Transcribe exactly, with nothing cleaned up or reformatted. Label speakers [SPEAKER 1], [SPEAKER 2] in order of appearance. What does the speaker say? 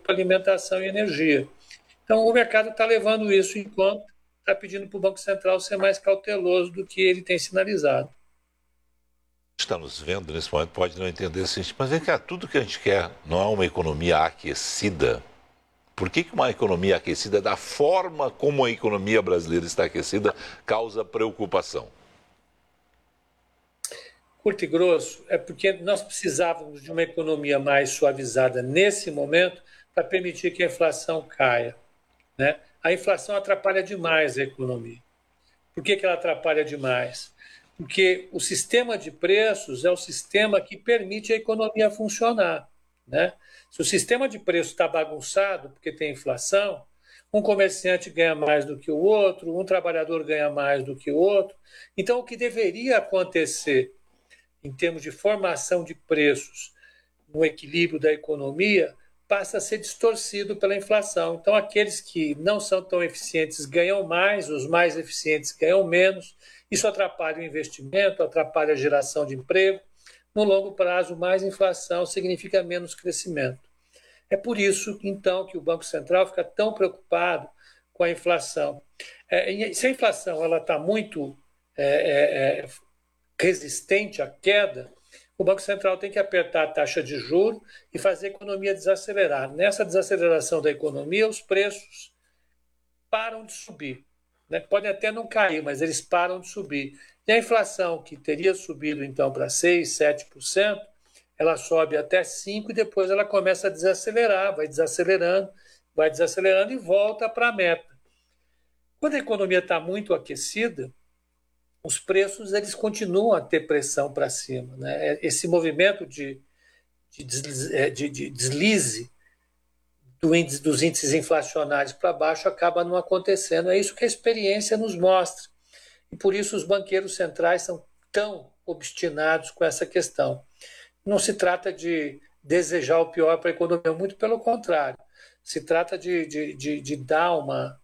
[SPEAKER 1] para alimentação e energia. Então, o mercado está levando isso em conta, está pedindo para o Banco Central ser mais cauteloso do que ele tem sinalizado.
[SPEAKER 2] Está nos vendo nesse momento pode não entender assim, mas vem cá, tudo que a gente quer não é uma economia aquecida. Por que, que uma economia aquecida, da forma como a economia brasileira está aquecida, causa preocupação?
[SPEAKER 1] Curto e grosso, é porque nós precisávamos de uma economia mais suavizada nesse momento para permitir que a inflação caia, né? A inflação atrapalha demais a economia. Por que, que ela atrapalha demais? Porque o sistema de preços é o sistema que permite a economia funcionar, né? Se o sistema de preços está bagunçado porque tem inflação, um comerciante ganha mais do que o outro, um trabalhador ganha mais do que o outro. Então, o que deveria acontecer em termos de formação de preços no equilíbrio da economia passa a ser distorcido pela inflação. Então, aqueles que não são tão eficientes ganham mais, os mais eficientes ganham menos. Isso atrapalha o investimento, atrapalha a geração de emprego. No longo prazo, mais inflação significa menos crescimento. É por isso, então, que o Banco Central fica tão preocupado com a inflação. É, se a inflação está muito é, é, resistente à queda, o Banco Central tem que apertar a taxa de juros e fazer a economia desacelerar. Nessa desaceleração da economia, os preços param de subir. Né? Podem até não cair, mas eles param de subir. E a inflação, que teria subido então para seis por cento, sete por cento, ela sobe até cinco por cento e depois ela começa a desacelerar, vai desacelerando, vai desacelerando e volta para a meta. Quando a economia está muito aquecida, os preços eles continuam a ter pressão para cima. Né? Esse movimento de, de, deslize, de, de deslize do índice, dos índices inflacionários para baixo acaba não acontecendo. É isso que a experiência nos mostra. E por isso os banqueiros centrais são tão obstinados com essa questão. Não se trata de desejar o pior para a economia, muito pelo contrário. Se trata de, de, de, de dar uma,